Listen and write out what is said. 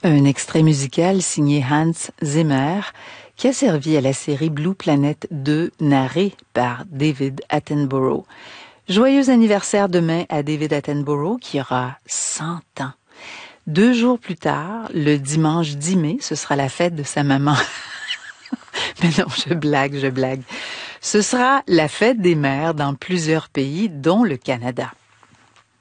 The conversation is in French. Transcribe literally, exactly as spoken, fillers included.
Un extrait musical signé Hans Zimmer, qui a servi à la série Blue Planet deux, narrée par David Attenborough. Joyeux anniversaire demain à David Attenborough, qui aura cent ans. Deux jours plus tard, le dimanche dix mai, ce sera la fête de sa maman. Mais non, je blague, je blague. Ce sera la fête des mères dans plusieurs pays, dont le Canada.